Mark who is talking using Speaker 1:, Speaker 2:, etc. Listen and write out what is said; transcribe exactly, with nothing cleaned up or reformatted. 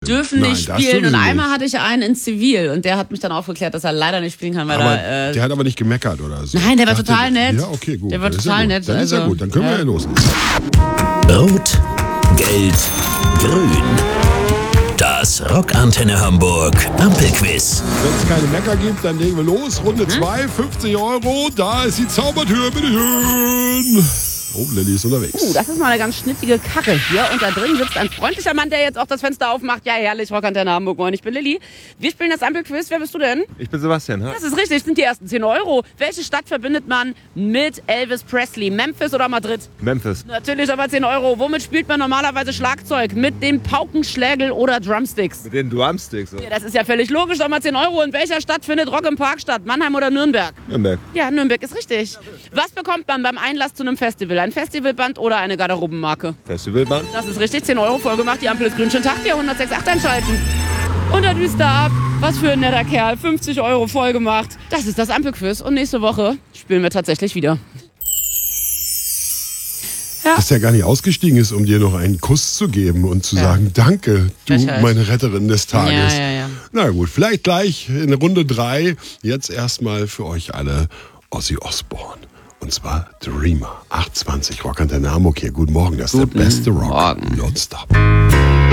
Speaker 1: dürfen
Speaker 2: Nein,
Speaker 1: nicht
Speaker 2: das
Speaker 1: spielen.
Speaker 2: dürfen
Speaker 1: Und
Speaker 2: sie
Speaker 1: einmal
Speaker 2: nicht.
Speaker 1: hatte ich einen in Zivil und der hat mich dann aufgeklärt, dass er leider nicht spielen kann, weil
Speaker 2: Aber
Speaker 1: er... Äh,
Speaker 2: der hat aber nicht gemeckert oder so.
Speaker 1: Nein, der war
Speaker 2: Dachte,
Speaker 1: total nett.
Speaker 2: Ja, okay, gut.
Speaker 1: Der war
Speaker 2: Dann ist ja
Speaker 1: total
Speaker 2: gut.
Speaker 1: nett,
Speaker 2: Dann ist ja
Speaker 1: also,
Speaker 2: gut, dann können wir
Speaker 1: ja.
Speaker 2: ja loslegen.
Speaker 3: Rot, Gelb, Grün. Das Rockantenne Hamburg Ampelquiz.
Speaker 2: Wenn es keine Mecker gibt, dann legen wir los. Runde zwei, fünfzig Euro. Da ist die Zaubertür, bitteschön. Oh, Lilly ist unterwegs.
Speaker 1: Uh, das ist mal eine ganz schnittige Karre hier. Und da drin sitzt ein freundlicher Mann, der jetzt auch das Fenster aufmacht. Ja, herrlich, Rockantenne Hamburg. Moin, ich bin Lilly. Wir spielen das Ampelquiz. Wer bist du denn?
Speaker 4: Ich bin Sebastian. Hi.
Speaker 1: Das ist richtig, das sind die ersten zehn Euro. Welche Stadt verbindet man mit Elvis Presley? Memphis oder Madrid?
Speaker 4: Memphis.
Speaker 1: Natürlich aber zehn Euro. Womit spielt man normalerweise Schlagzeug? Mit dem Paukenschlägel oder Drumsticks?
Speaker 4: Mit den Drumsticks.
Speaker 1: Ja, das ist ja völlig logisch. Doch mal zehn Euro. In welcher Stadt findet Rock im Park statt? Mannheim oder Nürnberg?
Speaker 4: Nürnberg.
Speaker 1: Ja, Nürnberg ist richtig. Was bekommt man beim Einlass zu einem Festival? Ein Festivalband oder eine Garderobenmarke?
Speaker 4: Festivalbahn.
Speaker 1: Das ist richtig. zehn Euro voll gemacht. Die Ampel ist grün. Schönen Tag dir. hundertsechs Komma acht einschalten. Und dann düst er ab. Was für ein netter Kerl. fünfzig Euro voll gemacht. Das ist das Ampelquiz. Und nächste Woche spielen wir tatsächlich wieder.
Speaker 2: Dass er gar nicht ausgestiegen ist, um dir noch einen Kuss zu geben und zu
Speaker 1: Ja.
Speaker 2: sagen, danke, du
Speaker 1: Frechheit.
Speaker 2: meine Retterin des Tages.
Speaker 1: Ja, ja, ja.
Speaker 2: Na gut, vielleicht gleich in Runde drei. Jetzt erstmal für euch alle Ozzy Osbourne. Und zwar Dreamer. acht zwanzig Rockantenne Hamburg hier. Guten Morgen, das ist
Speaker 1: Guten
Speaker 2: der beste Rock.
Speaker 1: Morgen.
Speaker 2: Nonstop.